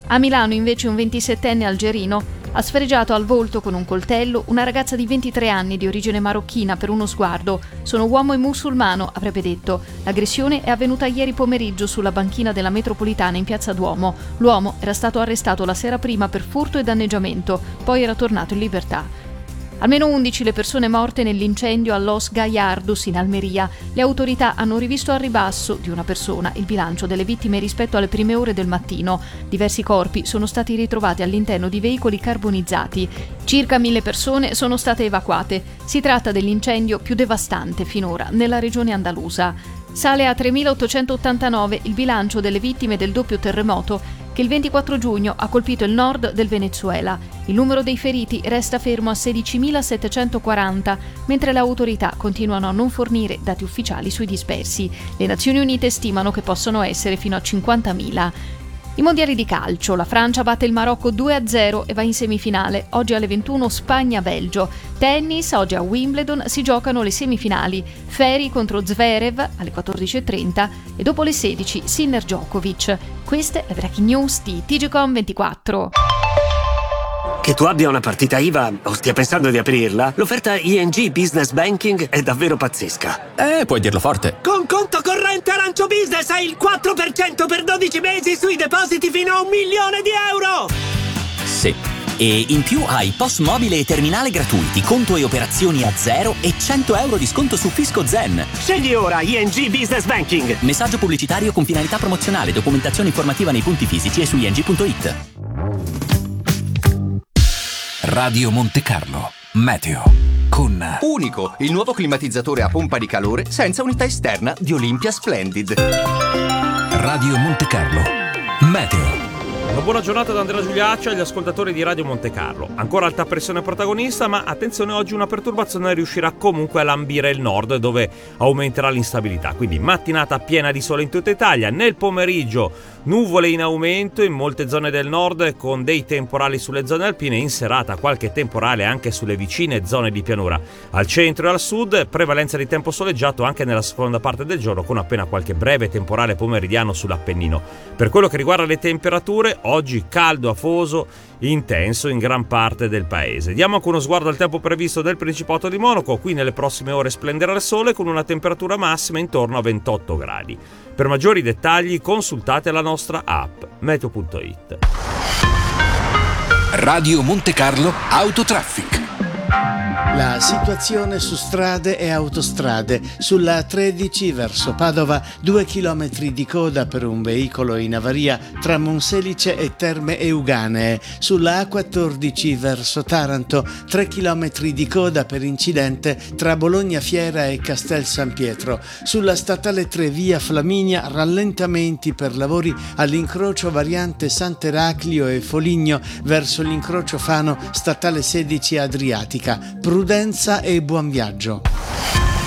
A Milano invece un 27enne algerino ha sfregiato al volto con un coltello una ragazza di 23 anni di origine marocchina per uno sguardo. Sono uomo e musulmano, avrebbe detto. L'aggressione è avvenuta ieri pomeriggio sulla banchina della metropolitana in Piazza Duomo. L'uomo era stato arrestato la sera prima per furto e danneggiamento, poi era tornato in libertà. Almeno 11 le persone morte nell'incendio a Los Gallardos in Almeria. Le autorità hanno rivisto al ribasso di una persona il bilancio delle vittime rispetto alle prime ore del mattino. Diversi corpi sono stati ritrovati all'interno di veicoli carbonizzati. Circa 1000 persone sono state evacuate. Si tratta dell'incendio più devastante finora nella regione andalusa. Sale a 3.889 il bilancio delle vittime del doppio terremoto che il 24 giugno ha colpito il nord del Venezuela. Il numero dei feriti resta fermo a 16.740, mentre le autorità continuano a non fornire dati ufficiali sui dispersi. Le Nazioni Unite stimano che possono essere fino a 50.000. I mondiali di calcio, la Francia batte il Marocco 2-0 e va in semifinale. Oggi alle 21 Spagna-Belgio. Tennis, oggi a Wimbledon si giocano le semifinali. Ferri contro Zverev alle 14.30 e dopo le 16 Sinner-Djokovic. Queste le breaking news di TGcom 24. Che tu abbia una partita IVA o stia pensando di aprirla, l'offerta ING Business Banking è davvero pazzesca. Puoi dirlo forte. Con conto corrente Arancio Business hai il 4% per 12 mesi sui depositi fino a €1 milione. Sì. E in più hai POS mobile e terminale gratuiti, conto e operazioni a zero e €100 di sconto su Fisco Zen. Scegli ora ING Business Banking. Messaggio pubblicitario con finalità promozionale, documentazione informativa nei punti fisici e su ing.it. Radio Monte Carlo, Meteo, con Unico, il nuovo climatizzatore a pompa di calore senza unità esterna di Olympia Splendid. Radio Monte Carlo, Meteo. Una buona giornata da Andrea Giuliaccio e agli ascoltatori di Radio Monte Carlo. Ancora alta pressione protagonista, ma attenzione, oggi una perturbazione riuscirà comunque a lambire il nord, dove aumenterà l'instabilità. Quindi mattinata piena di sole in tutta Italia, nel pomeriggio nuvole in aumento in molte zone del nord con dei temporali sulle zone alpine, in serata qualche temporale anche sulle vicine zone di pianura. Al centro e al sud prevalenza di tempo soleggiato anche nella seconda parte del giorno, con appena qualche breve temporale pomeridiano sull'Appennino. Per quello che riguarda le temperature, oggi caldo afoso intenso in gran parte del paese. Diamo anche uno sguardo al tempo previsto del Principato di Monaco. Qui nelle prossime ore splenderà il sole con una temperatura massima intorno a 28 gradi. Per maggiori dettagli consultate la nostra app meteo.it. Radio Monte Carlo Autotraffic. La situazione su strade e autostrade. Sulla 13 verso Padova 2 chilometri di coda per un veicolo in avaria tra Monselice e Terme Euganee. Sulla A14 verso Taranto 3 chilometri di coda per incidente tra Bologna Fiera e Castel San Pietro. Sulla statale 3 via Flaminia rallentamenti per lavori all'incrocio variante Sant'Eraclio e Foligno verso l'incrocio Fano statale 16 Adriatica. Prudenza e buon viaggio.